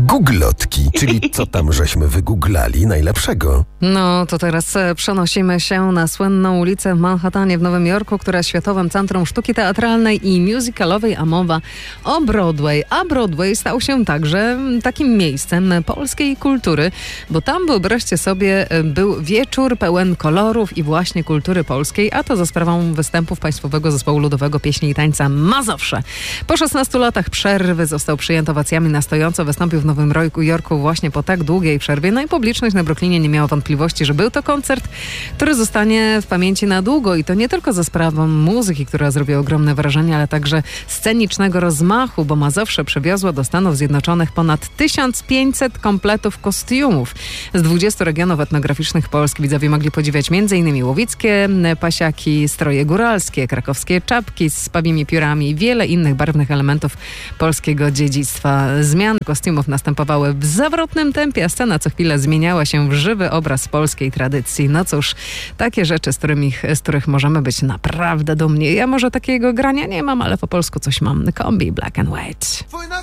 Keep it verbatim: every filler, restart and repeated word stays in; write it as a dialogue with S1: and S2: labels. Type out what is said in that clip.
S1: Googlotki, czyli co tam żeśmy wygooglali najlepszego.
S2: No to teraz e, przenosimy się na słynną ulicę w Manhattanie w Nowym Jorku, która jest Światowym Centrum Sztuki Teatralnej i Musicalowej, a mowa o Broadway. A Broadway stał się także takim miejscem polskiej kultury, bo tam, wyobraźcie sobie, e, był wieczór pełen kolorów i właśnie kultury polskiej, a to za sprawą występów Państwowego Zespołu Ludowego Pieśni i Tańca Mazowsze. Po szesnastu latach przerwy został przyjęty owacjami na stojąco, wystąpił w Nowym Jorku właśnie po tak długiej przerwie. No i publiczność na Brooklynie nie miała wątpliwości, że był to koncert, który zostanie w pamięci na długo i to nie tylko za sprawą muzyki, która zrobiła ogromne wrażenie, ale także scenicznego rozmachu, bo Mazowsze przywiozło do Stanów Zjednoczonych ponad tysiąc pięćset kompletów kostiumów z dwudziestu regionów etnograficznych Polski. Widzowie mogli podziwiać m.in. łowickie pasiaki, stroje góralskie, krakowskie czapki z pawimi piórami i wiele innych barwnych elementów polskiego dziedzictwa. Zmiany kostiumów następowały w zawrotnym tempie, a scena co chwilę zmieniała się w żywy obraz polskiej tradycji. No cóż, takie rzeczy, z, którymi, z których możemy być naprawdę dumni. Ja może takiego grania nie mam, ale po polsku coś mam. Kombi Black and White.